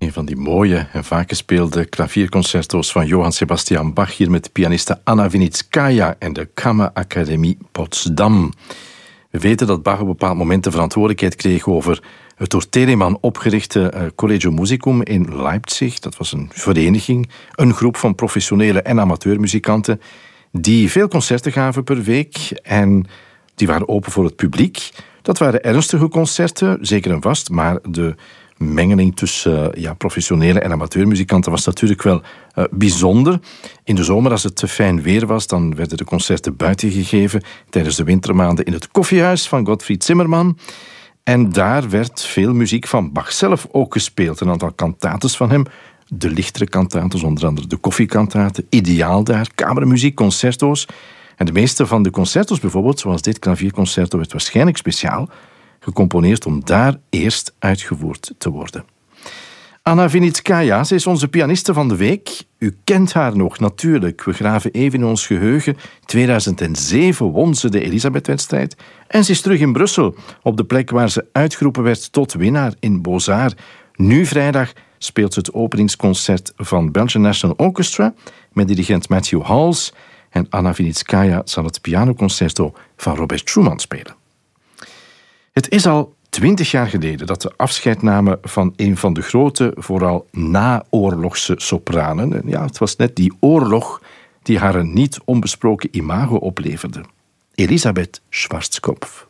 Een van die mooie en vaak gespeelde klavierconcerto's van Johann Sebastian Bach, hier met pianiste Anna Vinitskaya en de Kammerakademie Potsdam. We weten dat Bach op een bepaald moment de verantwoordelijkheid kreeg over het door Telemann opgerichte Collegium Musicum in Leipzig. Dat was een vereniging, een groep van professionele en amateurmuzikanten die veel concerten gaven per week en die waren open voor het publiek. Dat waren ernstige concerten, zeker en vast, maar de mengeling tussen professionele en amateurmuzikanten was natuurlijk wel bijzonder. In de zomer, als het te fijn weer was, dan werden de concerten buiten gegeven tijdens de wintermaanden in het koffiehuis van Gottfried Zimmermann. En daar werd veel muziek van Bach zelf ook gespeeld. Een aantal cantates van hem, de lichtere cantates, onder andere de koffiekantaten, ideaal daar, kamermuziek, concerto's. En de meeste van de concertos bijvoorbeeld, zoals dit klavierconcerto, werd waarschijnlijk speciaal gecomponeerd om daar eerst uitgevoerd te worden. Anna Vinitskaya, ze is onze pianiste van de week. U kent haar nog, natuurlijk. We graven even in ons geheugen. 2007 won ze de Elisabeth-wedstrijd. En ze is terug in Brussel, op de plek waar ze uitgeroepen werd tot winnaar in Beaux-Arts. Nu vrijdag speelt ze het openingsconcert van Belgian National Orchestra met dirigent Matthew Halls. En Anna Vinitskaya zal het pianoconcerto van Robert Schumann spelen. Het is al 20 jaar geleden dat we afscheid namen van een van de grote, vooral naoorlogse sopranen. Ja, het was net die oorlog die haar een niet onbesproken imago opleverde. Elisabeth Schwarzkopf.